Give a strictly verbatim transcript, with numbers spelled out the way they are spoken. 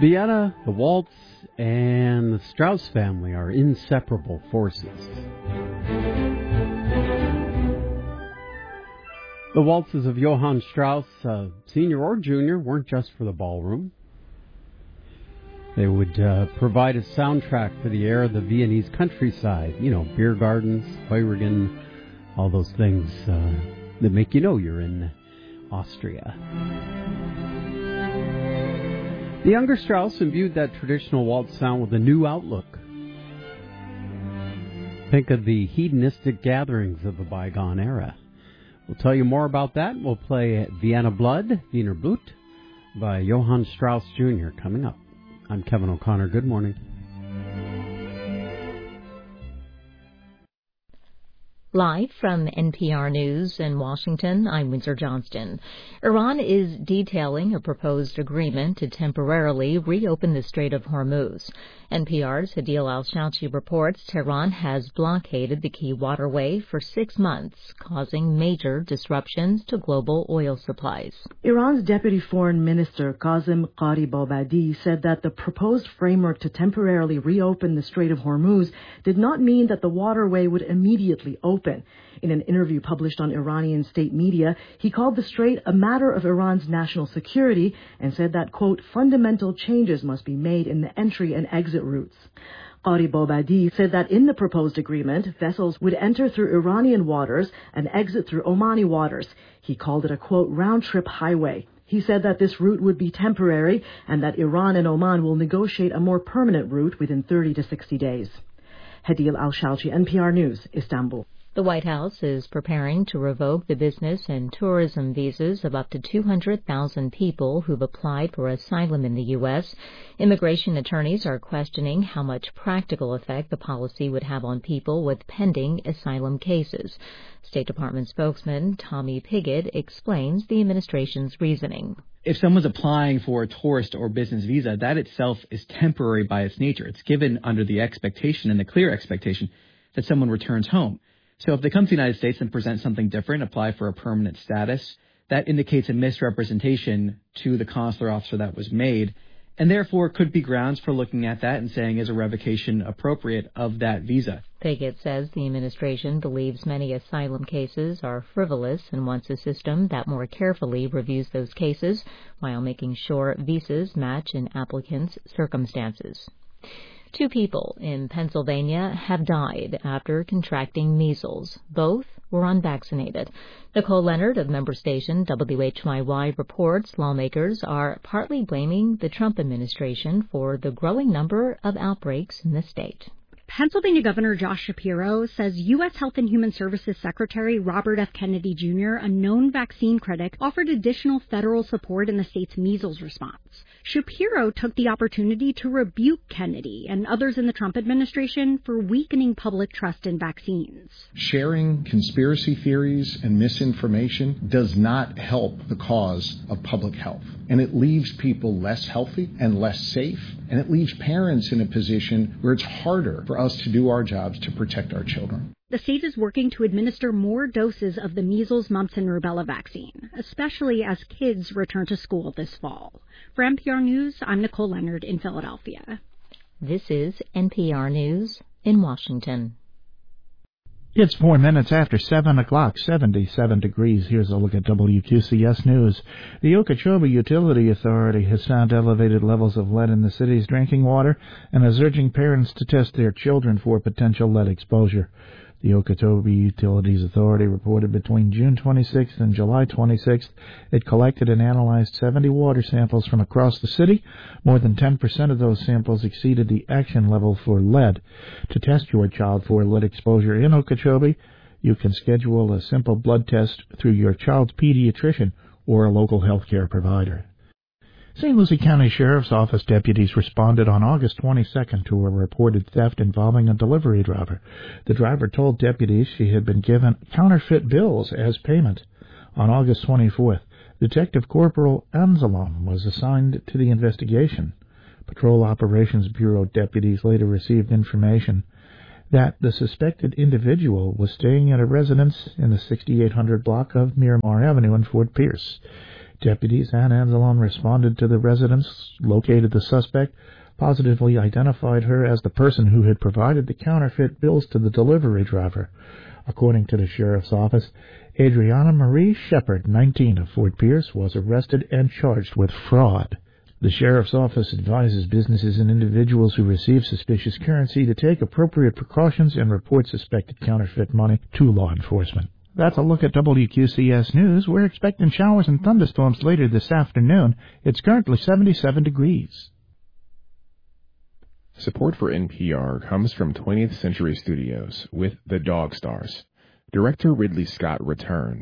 Vienna, the waltz, and the Strauss family are inseparable forces. The waltzes of Johann Strauss, uh, senior or junior, weren't just for the ballroom. They would uh, provide a soundtrack for the air of the Viennese countryside. You know, beer gardens, Heurigen, all those things uh, that make you know you're in Austria. The younger Strauss imbued that traditional waltz sound with a new outlook. Think of the hedonistic gatherings of the bygone era. We'll tell you more about that. We'll play Vienna Blood, Wiener Blut, by Johann Strauss Junior coming up. I'm Kevin O'Connor. Good morning. Live from N P R News in Washington, I'm Windsor Johnston. Iran is detailing a proposed agreement to temporarily reopen the Strait of Hormuz. N P R's Hadil Al-Shalchi reports Tehran has blockaded the key waterway for six months, causing major disruptions to global oil supplies. Iran's Deputy Foreign Minister Qasem Gharibabadi said that the proposed framework to temporarily reopen the Strait of Hormuz did not mean that the waterway would immediately open. In an interview published on Iranian state media, he called the strait a matter of Iran's national security and said that, quote, fundamental changes must be made in the entry and exit routes. Gharibabadi said that in the proposed agreement, vessels would enter through Iranian waters and exit through Omani waters. He called it a, quote, round-trip highway. He said that this route would be temporary and that Iran and Oman will negotiate a more permanent route within thirty to sixty days. Hadil Al-Shalchi, N P R News, Istanbul. The White House is preparing to revoke the business and tourism visas of up to two hundred thousand people who've applied for asylum in the U S. Immigration attorneys are questioning how much practical effect the policy would have on people with pending asylum cases. State Department spokesman Tommy Pigott explains the administration's reasoning. If someone's applying for a tourist or business visa, that itself is temporary by its nature. It's given under the expectation and the clear expectation that someone returns home. So if they come to the United States and present something different, apply for a permanent status, that indicates a misrepresentation to the consular officer that was made, and therefore could be grounds for looking at that and saying, is a revocation appropriate of that visa? Pigott says the administration believes many asylum cases are frivolous and wants a system that more carefully reviews those cases while making sure visas match an applicant's circumstances. Two people in Pennsylvania have died after contracting measles. Both were unvaccinated. Nicole Leonard of member station W H Y Y reports lawmakers are partly blaming the Trump administration for the growing number of outbreaks in the state. Pennsylvania Governor Josh Shapiro says U S Health and Human Services Secretary Robert F. Kennedy Junior, a known vaccine critic, offered additional federal support in the state's measles response. Shapiro took the opportunity to rebuke Kennedy and others in the Trump administration for weakening public trust in vaccines. Sharing conspiracy theories and misinformation does not help the cause of public health. And it leaves people less healthy and less safe. And it leaves parents in a position where it's harder for us to do our jobs to protect our children. The state is working to administer more doses of the measles, mumps, and rubella vaccine, especially as kids return to school this fall. For N P R News, I'm Nicole Leonard in Philadelphia. This is N P R News in Washington. It's four minutes after seven o'clock, seventy-seven degrees. Here's a look at W Q C S News. The Okeechobee Utility Authority has found elevated levels of lead in the city's drinking water and is urging parents to test their children for potential lead exposure. The Okeechobee Utilities Authority reported between June twenty-sixth and July twenty-sixth it collected and analyzed seventy water samples from across the city. More than ten percent of those samples exceeded the action level for lead. To test your child for lead exposure in Okeechobee, you can schedule a simple blood test through your child's pediatrician or a local health care provider. Saint Lucie County Sheriff's Office deputies responded on August twenty-second to a reported theft involving a delivery driver. The driver told deputies she had been given counterfeit bills as payment. On August twenty-fourth, Detective Corporal Anzalom was assigned to the investigation. Patrol Operations Bureau deputies later received information that the suspected individual was staying at a residence in the sixty-eight hundred block of Miramar Avenue in Fort Pierce. Deputies and Anzalone responded to the residence, located the suspect, positively identified her as the person who had provided the counterfeit bills to the delivery driver. According to the sheriff's office, Adriana Marie Shepard, nineteen, of Fort Pierce, was arrested and charged with fraud. The sheriff's office advises businesses and individuals who receive suspicious currency to take appropriate precautions and report suspected counterfeit money to law enforcement. That's a look at W Q C S News. We're expecting showers and thunderstorms later this afternoon. It's currently seventy-seven degrees. Support for N P R comes from twentieth Century Studios with The Dog Stars. Director Ridley Scott returns